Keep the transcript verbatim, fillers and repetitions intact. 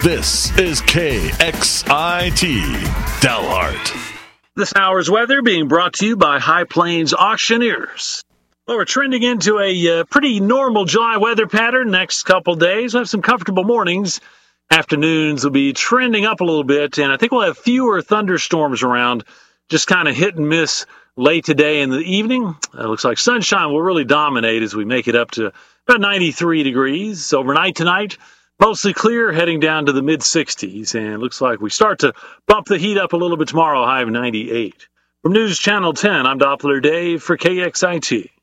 This is K X I T Dalhart. This hour's weather being brought to you by High Plains Auctioneers. Well, we're trending into a uh, pretty normal July weather pattern next couple days. We'll have some comfortable mornings. Afternoons will be trending up a little bit, and I think we'll have fewer thunderstorms around, just kind of hit and miss late today in the evening. It looks like sunshine will really dominate as we make it up to about ninety-three degrees. Overnight tonight, mostly clear, heading down to the mid sixties, and looks like we start to bump the heat up a little bit tomorrow, high of ninety-eight. From News Channel ten, I'm Doppler Dave for K X I T.